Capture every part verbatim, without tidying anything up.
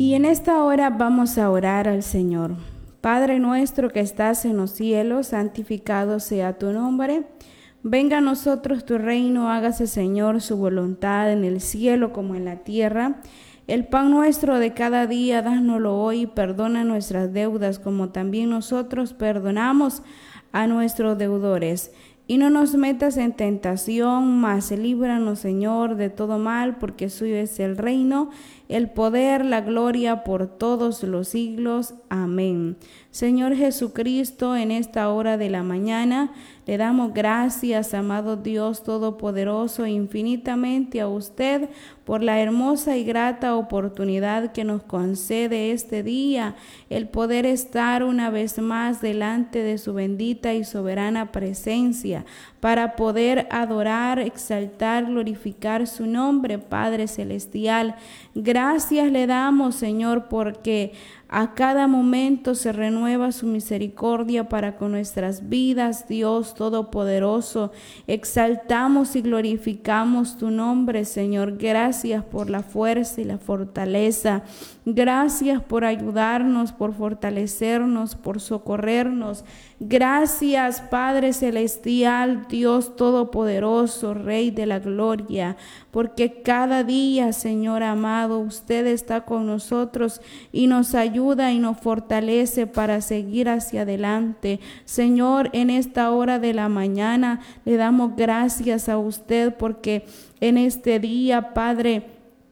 Y en esta hora vamos a orar al Señor. Padre nuestro que estás en los cielos, santificado sea tu nombre. Venga a nosotros tu reino, hágase Señor su voluntad en el cielo como en la tierra. El pan nuestro de cada día, dánoslo hoy, perdona nuestras deudas como también nosotros perdonamos a nuestros deudores. Y no nos metas en tentación, mas líbranos, Señor, de todo mal, porque suyo es el reino, el poder, la gloria por todos los siglos. Amén. Señor Jesucristo, en esta hora de la mañana, le damos gracias, amado Dios Todopoderoso, infinitamente a usted por la hermosa y grata oportunidad que nos concede este día, el poder estar una vez más delante de su bendita y soberana presencia, para poder adorar, exaltar, glorificar su nombre, Padre Celestial. Gracias le damos, Señor, porque a cada momento se renueva su misericordia para con nuestras vidas, Dios Todopoderoso. Exaltamos y glorificamos tu nombre, Señor. Gracias por la fuerza y la fortaleza. Gracias por ayudarnos, por fortalecernos, por socorrernos. Gracias, Padre Celestial, Dios Todopoderoso, Rey de la Gloria, porque cada día, Señor amado, usted está con nosotros y nos ayuda y nos fortalece para seguir hacia adelante. Señor, en esta hora de la mañana le damos gracias a usted porque en este día, Padre,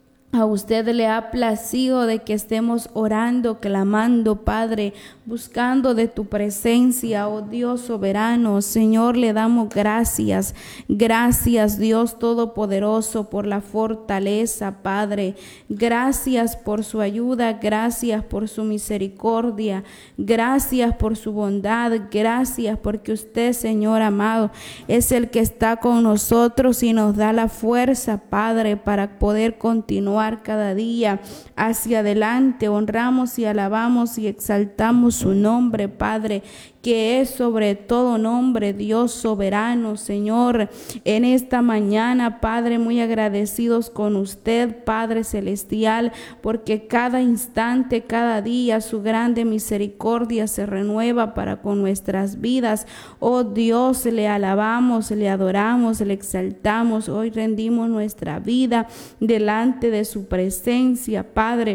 a usted le ha placido de que estemos orando, clamando, Padre, buscando de tu presencia, oh Dios soberano. Señor, le damos gracias. Gracias, Dios Todopoderoso, por la fortaleza, Padre. Gracias por su ayuda, gracias por su misericordia, gracias por su bondad, gracias porque usted, Señor amado, es el que está con nosotros y nos da la fuerza, Padre, para poder continuar cada día hacia adelante. Honramos y alabamos y exaltamos su nombre, Padre, que es sobre todo nombre, Dios soberano. Señor, en esta mañana, Padre, muy agradecidos con usted, Padre Celestial, porque cada instante, cada día, su grande misericordia se renueva para con nuestras vidas. Oh Dios, le alabamos, le adoramos, le exaltamos. Hoy rendimos nuestra vida delante de su presencia, Padre.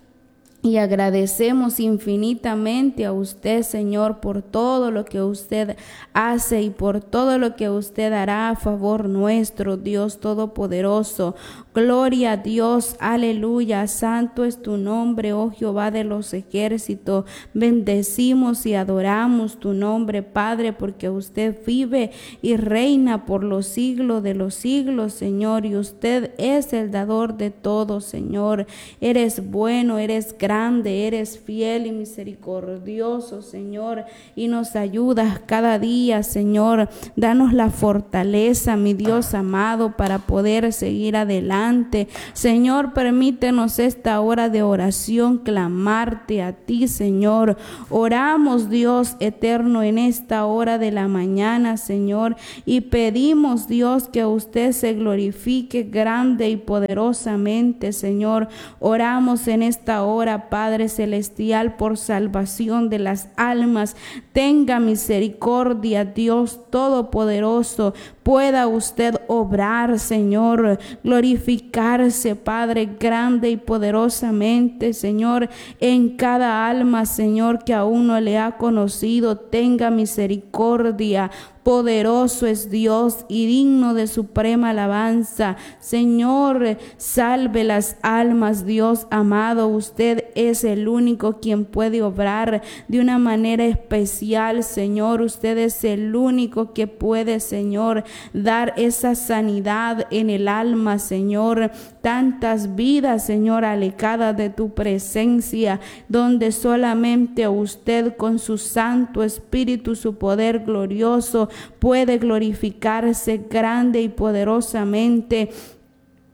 Y agradecemos infinitamente a usted, Señor, por todo lo que usted hace y por todo lo que usted hará a favor nuestro, Dios Todopoderoso. Gloria a Dios, aleluya, santo es tu nombre, oh Jehová de los ejércitos. Bendecimos y adoramos tu nombre, Padre, porque usted vive y reina por los siglos de los siglos, Señor, y usted es el dador de todo, Señor. Eres bueno, eres grande. Grande, eres fiel y misericordioso, Señor, y nos ayudas cada día, Señor. Danos la fortaleza, mi Dios amado, para poder seguir adelante. Señor, permítenos esta hora de oración clamarte a ti, Señor. Oramos, Dios eterno, en esta hora de la mañana, Señor, y pedimos, Dios, que usted se glorifique grande y poderosamente, Señor. Oramos en esta hora, Padre Celestial, por salvación de las almas. Tenga misericordia, Dios Todopoderoso. Pueda usted obrar, Señor, glorificarse, Padre, grande y poderosamente, Señor, en cada alma, Señor, que aún no le ha conocido. Tenga misericordia. Poderoso es Dios y digno de suprema alabanza. Señor, salve las almas, Dios amado. Usted es el único quien puede obrar de una manera especial, Señor. Usted es el único que puede, Señor, dar esa sanidad en el alma, Señor. Tantas vidas, Señor, alejadas de tu presencia, donde solamente usted con su Santo Espíritu, su poder glorioso, puede glorificarse grande y poderosamente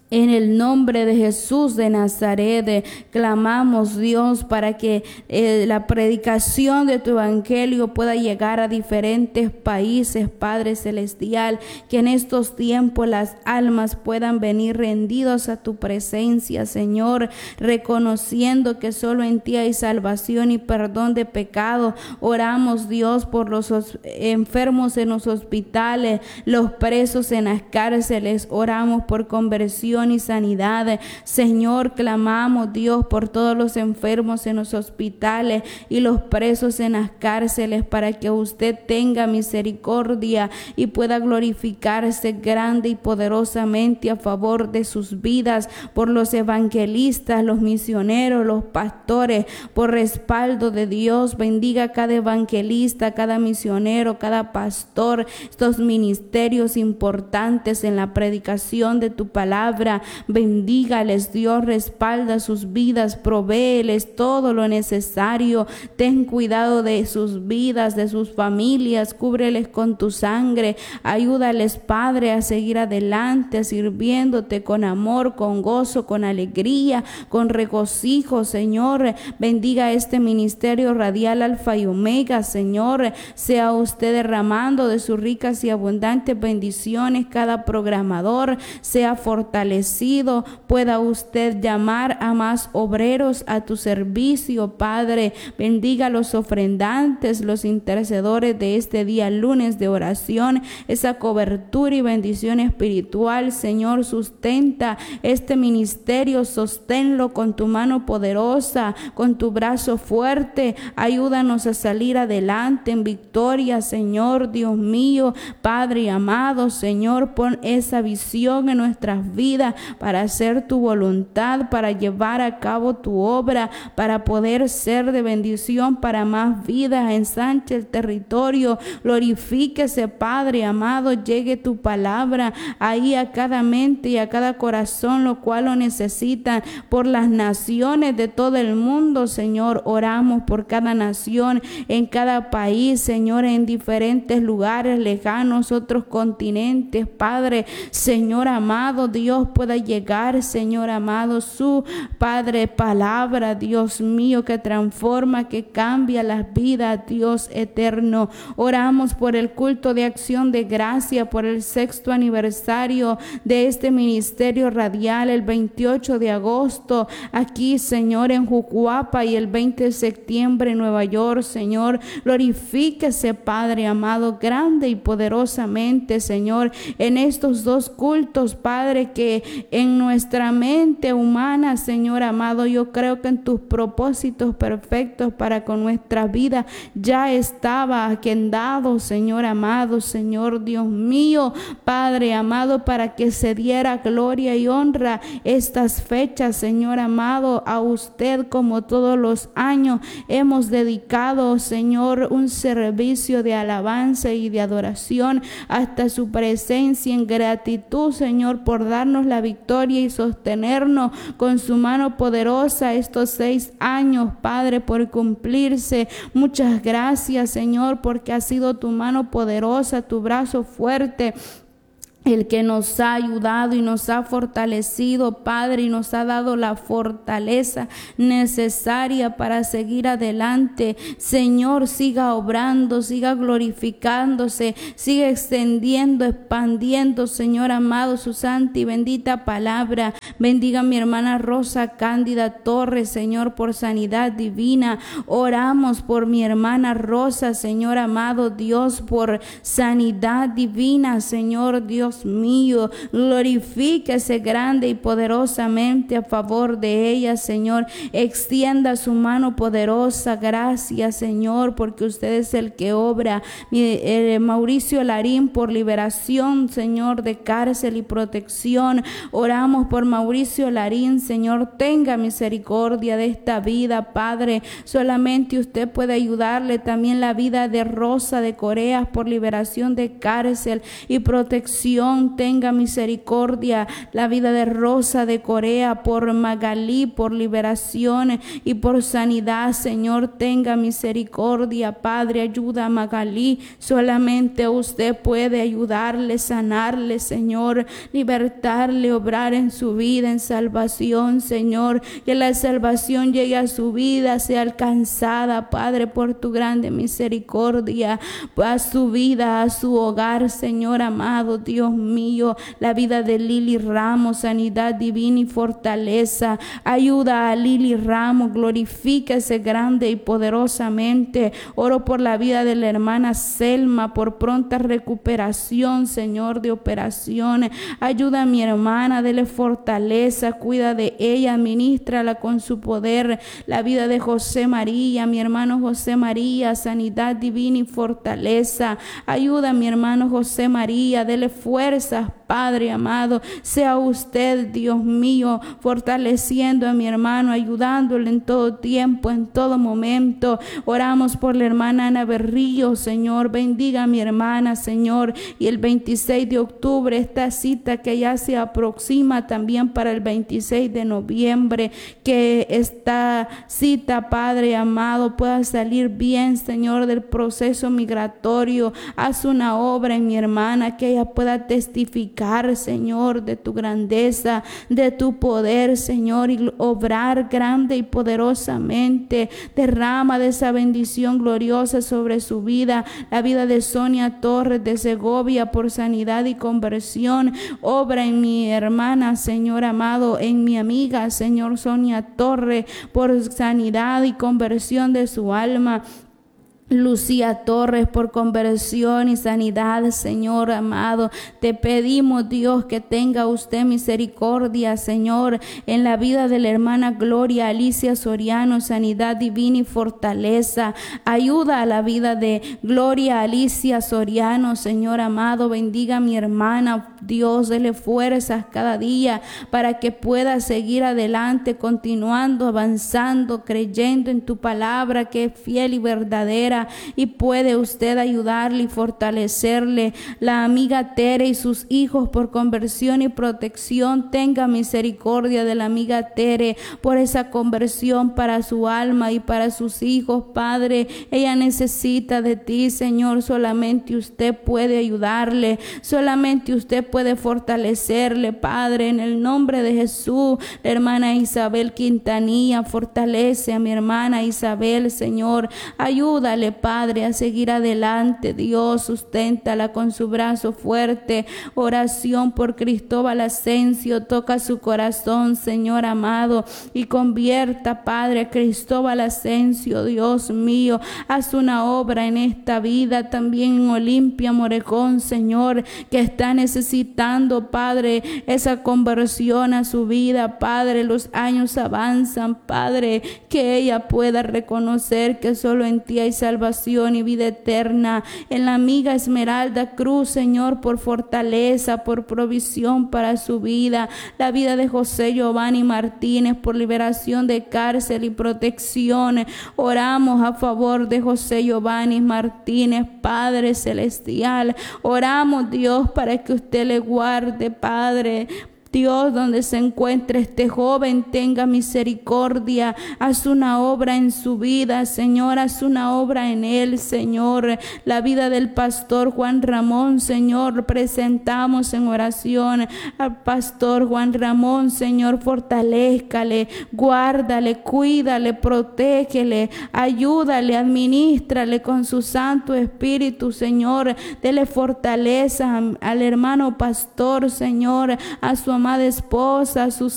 En el nombre de Jesús de Nazaret, eh, clamamos, Dios, para que eh, la predicación de tu evangelio pueda llegar a diferentes países, Padre Celestial, que en estos tiempos las almas puedan venir rendidos a tu presencia, Señor, reconociendo que solo en ti hay salvación y perdón de pecado. Oramos, Dios, por los enfermos en los hospitales, los presos en las cárceles. Oramos por conversión y sanidad. Señor, clamamos, Dios, por todos los enfermos en los hospitales y los presos en las cárceles, para que usted tenga misericordia y pueda glorificarse grande y poderosamente a favor de sus vidas, por los evangelistas, los misioneros, los pastores, por respaldo de Dios. Bendiga a cada evangelista, cada misionero, cada pastor, estos ministerios importantes en la predicación de tu palabra. Bendígales, Dios, respalda sus vidas, provéeles todo lo necesario. Ten cuidado de sus vidas, de sus familias, cúbreles con tu sangre. Ayúdales, Padre, a seguir adelante, sirviéndote con amor, con gozo, con alegría, con regocijo, Señor. Bendiga este ministerio radial Alfa y Omega, Señor. Sea usted derramando de sus ricas y abundantes bendiciones cada programador, sea fortalecido, pueda usted llamar a más obreros a tu servicio, Padre. Bendiga a los ofrendantes, los intercedores de este día lunes de oración, esa cobertura y bendición espiritual, Señor. Sustenta este ministerio, sosténlo con tu mano poderosa, con tu brazo fuerte. Ayúdanos a salir adelante en victoria, Señor, Dios mío, Padre amado, Señor. Pon esa visión en nuestras vidas para hacer tu voluntad, para llevar a cabo tu obra, para poder ser de bendición para más vidas. Ensanche el territorio, glorifíquese, Padre amado, llegue tu palabra ahí a cada mente y a cada corazón, lo cual lo necesitan, por las naciones de todo el mundo, Señor. Oramos por cada nación, en cada país, Señor, en diferentes lugares lejanos, otros continentes, Padre, Señor amado, Dios, pueda llegar, Señor amado, su Padre palabra, Dios mío, que transforma, que cambia las vidas, Dios eterno. Oramos por el culto de acción de gracia, por el sexto aniversario de este ministerio radial, el veintiocho de agosto aquí, Señor, en Jucuapa, y el veinte de septiembre en Nueva York, Señor. Glorifíquese, Padre amado, grande y poderosamente, Señor, en estos dos cultos, Padre, que en nuestra mente humana, Señor amado, yo creo que en tus propósitos perfectos para con nuestra vida ya estaba agendado, Señor amado, Señor Dios mío, Padre amado, para que se diera gloria y honra estas fechas, Señor amado. A usted, como todos los años, hemos dedicado, Señor, un servicio de alabanza y de adoración hasta su presencia, en gratitud, Señor, por darnos la victoria y sostenernos con su mano poderosa estos seis años, Padre, por cumplirse. Muchas gracias, Señor, porque ha sido tu mano poderosa, tu brazo fuerte, el que nos ha ayudado y nos ha fortalecido, Padre, y nos ha dado la fortaleza necesaria para seguir adelante. Señor, siga obrando, siga glorificándose, siga extendiendo, expandiendo, Señor amado, su santa y bendita palabra. Bendiga a mi hermana Rosa Cándida Torres, Señor, por sanidad divina. Oramos por mi hermana Rosa, Señor amado, Dios, por sanidad divina, Señor Dios mío. Glorifíquese grande y poderosamente a favor de ella, Señor. Extienda su mano poderosa. Gracias, Señor, porque usted es el que obra. Eh, Mauricio Larín, por liberación, Señor, de cárcel y protección. Oramos por Mauricio Larín, Señor. Tenga misericordia de esta vida, Padre. Solamente usted puede ayudarle. También la vida de Rosa de Corea, por liberación de cárcel y protección, conversión, tenga misericordia. La vida de Rosa de Corea, por Magalí, por liberación y por sanidad, Señor, tenga misericordia. Padre, ayuda a Magalí. Solamente usted puede ayudarle, sanarle, Señor, libertarle, obrar en su vida, en salvación, Señor, que la salvación llegue a su vida, sea alcanzada, Padre, por tu grande misericordia, a su vida, a su hogar, Señor amado, Dios mío. La vida de Lili Ramos, sanidad divina y fortaleza. Ayuda a Lili Ramos, glorifíquese grande y poderosamente. Oro por la vida de la hermana Selma, por pronta recuperación, Señor, de operaciones. Ayuda a mi hermana, dele fortaleza, cuida de ella, ministrala con su poder. La vida de José María, mi hermano José María, sanidad divina y fortaleza. Ayuda a mi hermano José María, dele fuerzas, Padre amado. Sea usted, Dios mío, fortaleciendo a mi hermano, ayudándole en todo tiempo, en todo momento. Oramos por la hermana Ana Berrío, Señor, bendiga a mi hermana, Señor, y el veintiséis de octubre, esta cita que ya se aproxima también para el veintiséis de noviembre, que esta cita, Padre amado, pueda salir bien, Señor, del proceso migratorio. Haz una obra en mi hermana, que ella pueda testificar, Señor, de tu grandeza, de tu poder, Señor, y obrar grande y poderosamente. Derrama de esa bendición gloriosa sobre su vida. La vida de Sonia Torres de Segovia, por sanidad y conversión. Obra en mi hermana, Señor amado, en mi amiga, Señor, Sonia Torres, por sanidad y conversión de su alma. Lucía Torres, por conversión y sanidad, Señor amado. Te pedimos, Dios, que tenga usted misericordia, Señor, en la vida de la hermana Gloria Alicia Soriano, sanidad divina y fortaleza. Ayuda a la vida de Gloria Alicia Soriano, Señor amado. Bendiga a mi hermana, Dios, dele fuerzas cada día para que pueda seguir adelante, continuando, avanzando, creyendo en tu palabra, que es fiel y verdadera. Y puede usted ayudarle y fortalecerle. La amiga Tere y sus hijos, por conversión y protección, tenga misericordia de la amiga Tere, por esa conversión para su alma y para sus hijos, Padre. Ella necesita de ti, Señor. Solamente usted puede ayudarle, solamente usted puede fortalecerle, Padre, en el nombre de Jesús. La hermana Isabel Quintanilla, fortalece a mi hermana Isabel, Señor. Ayúdale, Padre, a seguir adelante, Dios, susténtala con su brazo fuerte. Oración por Cristóbal Asensio, toca su corazón, Señor amado, y convierta, Padre, a Cristóbal Asensio, Dios mío. Haz una obra en esta vida, también en Olimpia Morejón, Señor, que está necesitando, Padre, esa conversión a su vida, Padre. Los años avanzan, Padre, que ella pueda reconocer que solo en ti hay salvación y vida eterna. En la amiga Esmeralda Cruz, Señor, por fortaleza, por provisión para su vida. La vida de José Giovanni Martínez, por liberación de cárcel y protección. Oramos a favor de José Giovanni Martínez, Padre celestial. Oramos, Dios, para que usted le guarde, Padre. Dios, donde se encuentre este joven, tenga misericordia. Haz una obra en su vida, Señor. Haz una obra en él, Señor. La vida del pastor Juan Ramón, Señor, presentamos en oración al pastor Juan Ramón, Señor. Fortalézcale, guárdale, cuídale, protégele, ayúdale, administrale con su Santo Espíritu, Señor. Dele fortaleza al hermano pastor, Señor, a su amada esposa, a sus